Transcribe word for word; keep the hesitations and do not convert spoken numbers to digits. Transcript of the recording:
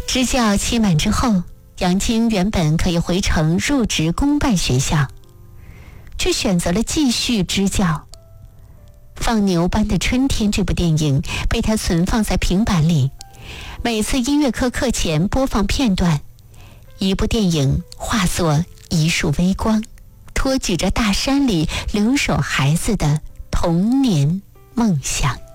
支教期满之后，杨晶原本可以回城入职公办学校，却选择了继续支教。放牛班的春天这部电影被他存放在平板里，每次音乐课课前播放片段，一部电影化作一束微光，托举着大山里留守孩子的童年梦想。